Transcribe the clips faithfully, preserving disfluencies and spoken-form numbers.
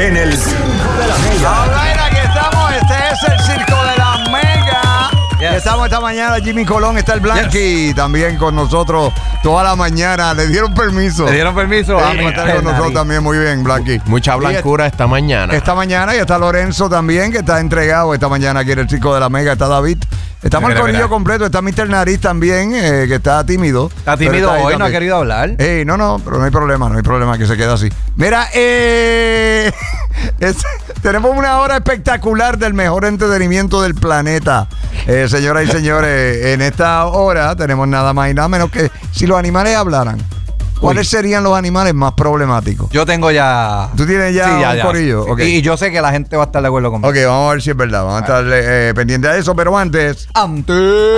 en el Circo de la Mega. All right, aquí estamos. Este es el Circo de la Mega. Yes. Estamos esta mañana, Jimmy Colón, está el Blanqui yes. también con nosotros toda la mañana. ¿Le dieron permiso? ¿Le dieron permiso? Sí, vamos a estar con nosotros también, muy bien, Blanqui. Mucha blancura esta mañana. Esta mañana, y está Lorenzo también, que está entregado esta mañana aquí en el Circo de la Mega. Está David. Estamos el corillo completo. Está mister Nariz también, eh, que está tímido. Está tímido está hoy, también. No ha querido hablar. Ey, no, no, pero no hay problema, no hay problema que se quede así. Mira, eh, es, tenemos una hora espectacular del mejor entretenimiento del planeta. Eh, señoras y señores, en esta hora tenemos nada más y nada menos que si los animales hablaran. ¿Cuáles Uy. serían los animales más problemáticos? Yo tengo ya... ¿Tú tienes ya, sí, ya un ya. corillo? Okay. Y yo sé que la gente va a estar de acuerdo conmigo. Ok, vamos a ver si es verdad. Vamos a estar eh, pendientes de eso, pero antes... Antes...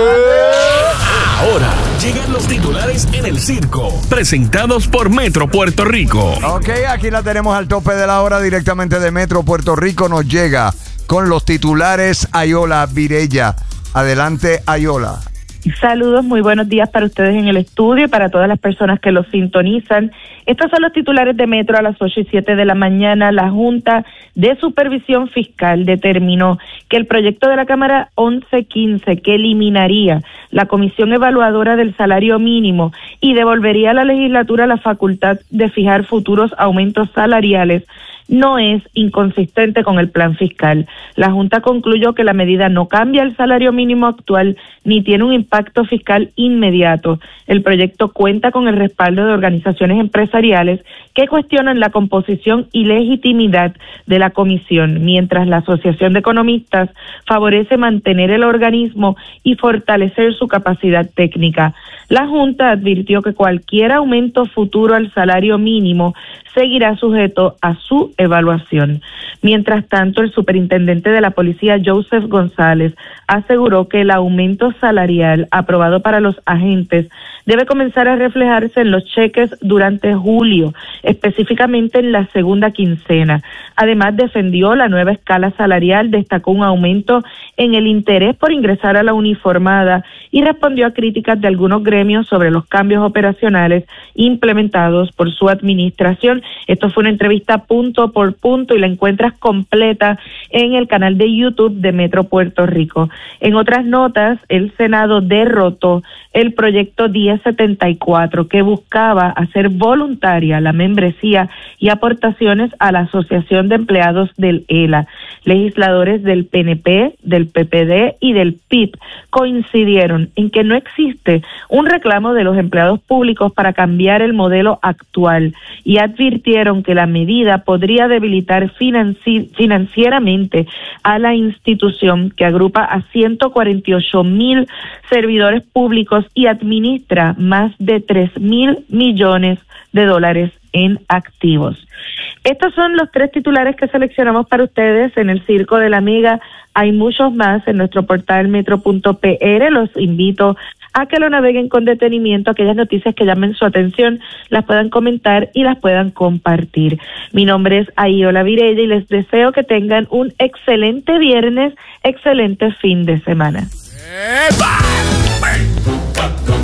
Ahora llegan los titulares en el circo, presentados por Metro Puerto Rico. Ok, aquí la tenemos al tope de la hora directamente de Metro Puerto Rico. Nos llega con los titulares Ayola Virella. Adelante, Ayola. Saludos, muy buenos días para ustedes en el estudio y para todas las personas que los sintonizan. Estos son los titulares de Metro a las ocho y siete de la mañana. La Junta de Supervisión Fiscal determinó que el proyecto de la Cámara once quince, que eliminaría la Comisión Evaluadora del Salario Mínimo y devolvería a la legislatura la facultad de fijar futuros aumentos salariales, no es inconsistente con el plan fiscal. La Junta concluyó que la medida no cambia el salario mínimo actual ni tiene un impacto fiscal inmediato. El proyecto cuenta con el respaldo de organizaciones empresariales que cuestionan la composición y legitimidad de la comisión, mientras la Asociación de Economistas favorece mantener el organismo y fortalecer su capacidad técnica. La Junta advirtió que cualquier aumento futuro al salario mínimo seguirá sujeto a su evaluación. Mientras tanto, el superintendente de la policía, Joseph González, aseguró que el aumento salarial aprobado para los agentes debe comenzar a reflejarse en los cheques durante julio, específicamente en la segunda quincena. Además, defendió la nueva escala salarial, destacó un aumento en el interés por ingresar a la uniformada y respondió a críticas de algunos gremios sobre los cambios operacionales implementados por su administración. Esto fue una entrevista punto por punto y la encuentras completa en el canal de YouTube de Metro Puerto Rico. En otras notas, el Senado derrotó el proyecto diez setenta y cuatro que buscaba hacer voluntaria la membresía y aportaciones a la Asociación de Empleados del E L A. Legisladores del P N P, del P P D y del P I B coincidieron en que no existe un reclamo de los empleados públicos para cambiar el modelo actual y advirtieron que la medida podría debilitar financi- financieramente a la institución que agrupa a ciento cuarenta y ocho mil servidores públicos y administra más de tres mil millones de dólares en activos. Estos son los tres titulares que seleccionamos para ustedes en el Circo de la Mega. Hay muchos más en nuestro portal metro punto p r. Los invito a que lo naveguen con detenimiento, aquellas noticias que llamen su atención, las puedan comentar y las puedan compartir. Mi nombre es Ayola Virella y les deseo que tengan un excelente viernes, excelente fin de semana. ¡Epa!